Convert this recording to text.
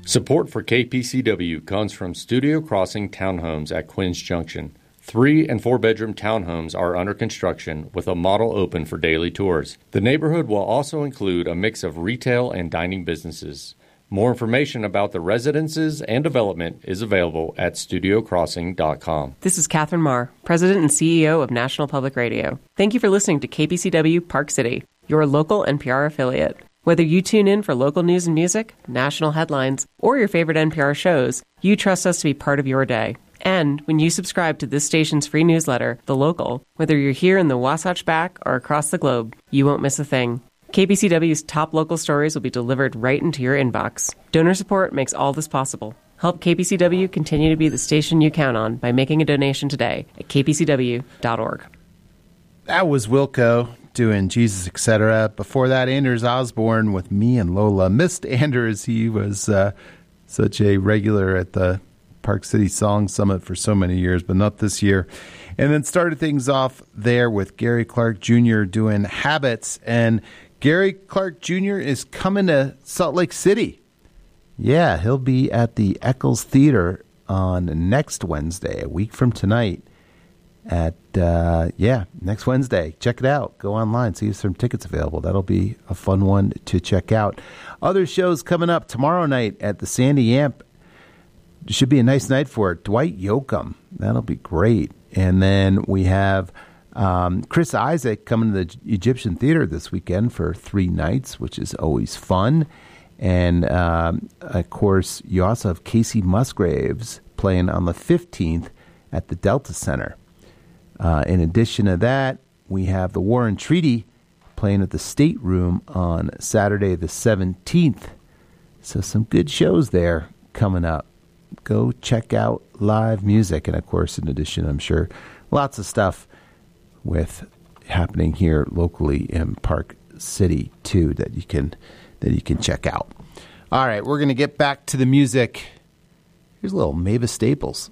Support for KPCW comes from Studio Crossing Townhomes at Quinns Junction. 3- and 4-bedroom townhomes are under construction with a model open for daily tours. The neighborhood will also include a mix of retail and dining businesses. More information about the residences and development is available at studiocrossing.com. This is Catherine Marr, President and CEO of National Public Radio. Thank you for listening to KPCW Park City, your local NPR affiliate. Whether you tune in for local news and music, national headlines, or your favorite NPR shows, you trust us to be part of your day. And when you subscribe to this station's free newsletter, The Local, whether you're here in the Wasatch Back or across the globe, you won't miss a thing. KPCW's top local stories will be delivered right into your inbox. Donor support makes all this possible. Help KPCW continue to be the station you count on by making a donation today at kpcw.org. That was Wilco doing Jesus, etc. Before that, Anders Osborne with Me and Lola. Missed Anders. He was such a regular at the Park City Song Summit for so many years, but not this year. And then started things off there with Gary Clark Jr. doing Habits. And Gary Clark Jr. is coming to Salt Lake City. Yeah, he'll be at the Eccles Theater on next Wednesday, a week from tonight. Next Wednesday. Check it out. Go online, see if some tickets available. That'll be a fun one to check out. Other shows coming up tomorrow night at the Sandy Amp. Should be a nice night for it. Dwight Yoakam. That'll be great. And then we have Chris Isaak coming to the Egyptian Theater this weekend for 3 nights, which is always fun. And, of course, you also have Casey Musgraves playing on the 15th at the Delta Center. In addition to that, we have the War and Treaty playing at the State Room on Saturday the 17th. So some good shows there coming up. Go check out live music. And, of course, in addition, I'm sure, lots of stuff with happening here locally in Park City, too, that you can check out. All right, we're going to get back to the music. Here's a little Mavis Staples.